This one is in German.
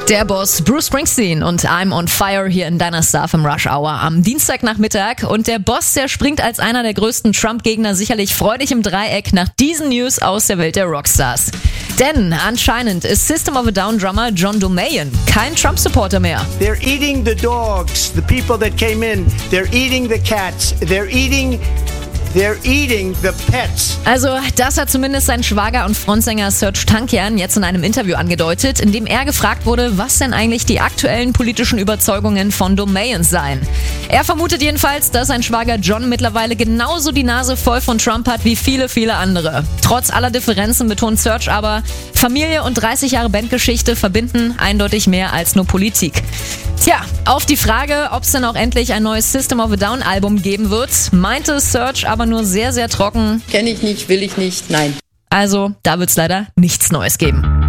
Der Boss Bruce Springsteen und I'm on Fire hier in deiner Stuff im Rush Hour am Dienstagnachmittag. Und der Boss, der springt als einer der größten Trump-Gegner sicherlich freudig im Dreieck nach diesen News aus der Welt der Rockstars. Denn anscheinend ist System of a Down Drummer John Domayan kein Trump-Supporter mehr. They're eating the dogs, the people that came in. They're eating the cats. They're eating the pets. Also, das hat zumindest sein Schwager und Frontsänger Serj Tankian jetzt in einem Interview angedeutet, in dem er gefragt wurde, was denn eigentlich die aktuellen politischen Überzeugungen von Domayan seien. Er vermutet jedenfalls, dass sein Schwager John mittlerweile genauso die Nase voll von Trump hat wie viele, viele andere. Trotz aller Differenzen betont Serj aber, Familie und 30 Jahre Bandgeschichte verbinden eindeutig mehr als nur Politik. Tja, auf die Frage, ob es denn auch endlich ein neues System of a Down Album geben wird, meinte Serj aber nur sehr, sehr trocken. Kenne ich nicht, will ich nicht, nein. Also, da wird's leider nichts Neues geben.